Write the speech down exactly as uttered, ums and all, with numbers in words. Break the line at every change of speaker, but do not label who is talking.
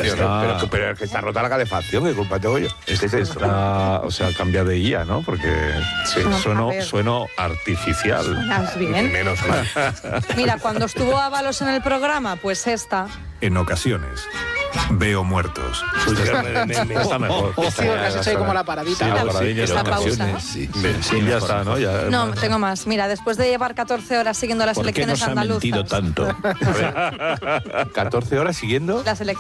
calefacción.
Está,
pero, pero es que está rota la calefacción, ¿qué culpa tengo yo? ¿Qué es eso?
Está, o sea, cambia de I A, ¿no? Porque sí,
No,
sueno,
a ver.
sueno artificial.
Suenas bien.
Menos mal.
Mira, cuando estuvo Ábalos en el programa, pues esta.
En ocasiones veo muertos.
Uy, me- me- me-
Está mejor.
Sí, porque has hecho ahí como la paradita.
Sí, la
La-
paradilla
la
está
pausa.
mejor.
Sí.
Sí, ya está, ¿no? Ya,
No, tengo más. Mira, después de llevar catorce horas siguiendo las
¿Por qué
elecciones
nos ha mentido
andaluzas.
tanto?
catorce horas siguiendo.
Las elecciones